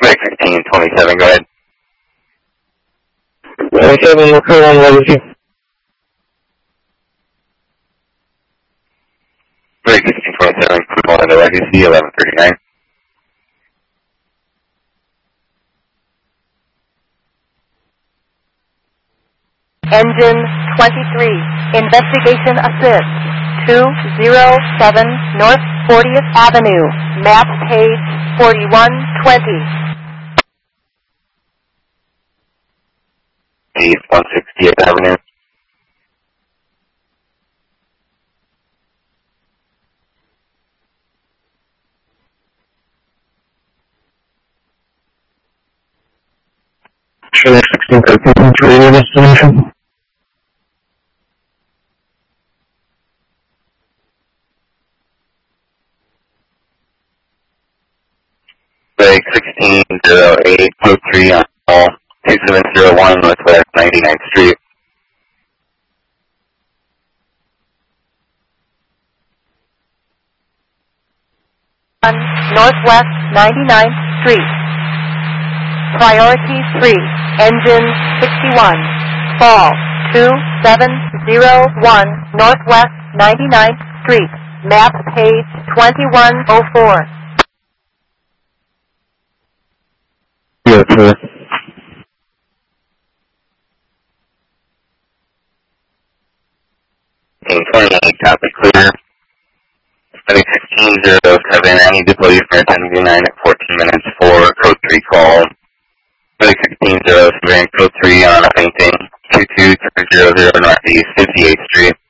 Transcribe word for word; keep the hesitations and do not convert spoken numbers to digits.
Break sixteen twenty-seven, go ahead. twenty-seven, we're clear on Legacy. Break sixteen twenty-seven, clear on the Legacy, eleven thirty-nine. Engine twenty-three, investigation assist, two oh seven North fortieth Avenue, map page forty-one twenty. East one sixtieth Avenue. Chile sixteen thirteen, radio destination. Break sixteen oh eight, code three on all, two seven zero one Northwest ninety-ninth Street. Northwest ninety-ninth Street. Priority three, engine sixty-one, fall two seven zero one Northwest ninety-ninth Street, map page twenty-one oh four. Yeah, clear. twenty-eight, copy, clear. Break sixteen oh seven, I need to pull you from ten nine at fourteen minutes for code three call. Break sixteen oh seven, code three on a painting, two two three zero zero Northeast fifty-eighth Street.